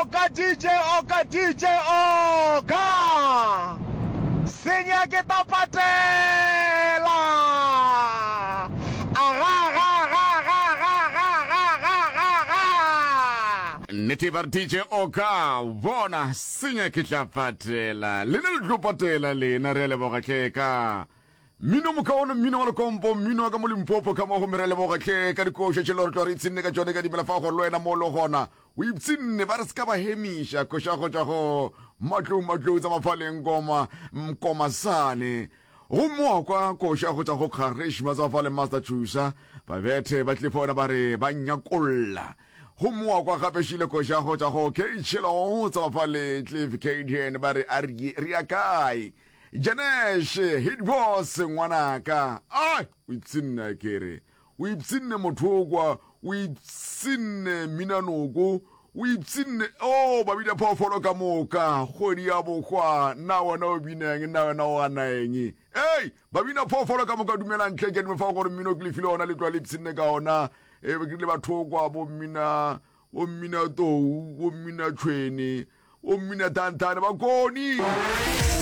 Oka DJ Oka Senya ke tapatela Netivar DJ Oka bona senya ke tapatela le le tlopatela le na re le bogatleka mino mokaona mino wa kompo mino ka molimpopo ka mo go merele bogatleka ka dikoshe tshelo re tlo itsinne ka jone ka dibela fa go lwena mo lo gona o itsinne ba re ska ba hemisha ko sha go tsa go matlo tsa mafaleng mkoma sane go mo kwa ko sha go tsa go kharesh ma tsa fale master chusa ba bethe ba tlifona ba re ba nyakolla go mo kwa gape shile ko sha go tsa go ke tshelo tsa fale cliff kdn ba re ri akai Janesh hit boss ngwanaka ai o itsinne kere o itsinne mothokwa o itsinne minanoko o itsinne ba bile phofolo ka moka godi ya bogwa na wona o bineng na wona o anaeng ba bina phofolo ka moka dumela ntle ke me fa gore mino ke lefile ona le twa le itsinne ka ona ke le bathokwa bo mina to o mina tshweni o mina tantane ba koni